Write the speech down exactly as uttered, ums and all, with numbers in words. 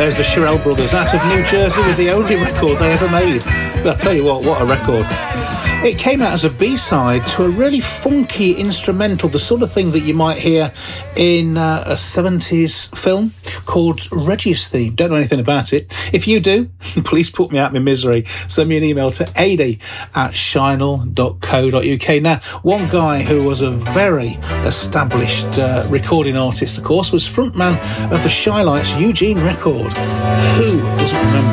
There's the Shirelle Brothers out of New Jersey with the only record they ever made. But I'll tell you what, what a record. It came out as a B-side to a really funky instrumental, the sort of thing that you might hear in uh, a seventies film called Reggie's Theme. Don't know anything about it. If you do, please put me out of my misery. Send me an email to adi at shinel dot co dot uk. Now, one guy who was a very established uh, recording artist, of course, was frontman of the Shy Lights Eugene record. Who doesn't remember